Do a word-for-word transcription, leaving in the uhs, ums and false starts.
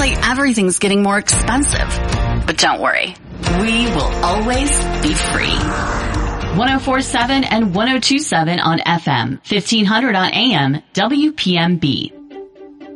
like everything's getting more expensive. But don't worry, we will always be free. one oh four point seven and one oh two point seven on F M, fifteen hundred on A M, W P M B.